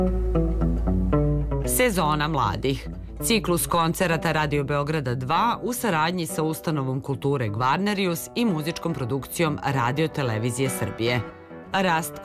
Sezona mladih. Ciklus koncerata Radio Beograda 2 u saradnji sa Ustanovom kulture Gvarnerius i muzičkom produkcijom Radio Televizije Srbije. Rast